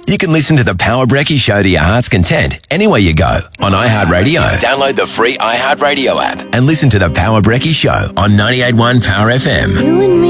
You can listen to the Power Brekkie Show to your heart's content anywhere you go on iHeartRadio. Download the free iHeartRadio app and listen to the Power Brekkie Show on 98.1 Power FM.